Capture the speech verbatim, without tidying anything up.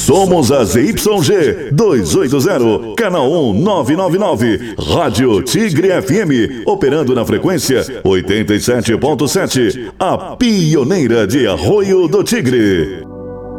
Somos a Z Y G duzentos e oitenta, canal um nove nove nove, Rádio Tigre F M, operando na frequência oitenta e sete ponto sete, a pioneira de Arroio do Tigre.